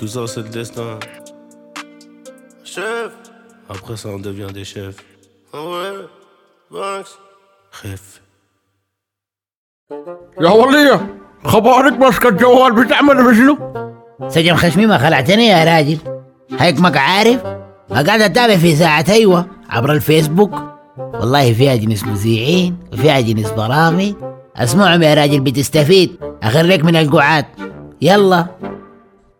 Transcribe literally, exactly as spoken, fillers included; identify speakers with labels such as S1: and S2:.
S1: Tout ça c'est le destin. Chef. Après ça on devient des chefs. Ouais. Banks. خف.
S2: يا ولية خبارك ماسكة الجوال بتعمل بشنو؟
S3: سجن خشمي ما خلعتني يا راجل. هيكمك عارف قاعد اتابع في ساعة ايوه عبر الفيسبوك. والله فيها جنس مذيعين وفيها جنس برامج. اسمعهم يا راجل بتستفيد. اخرك من القعاد. يلا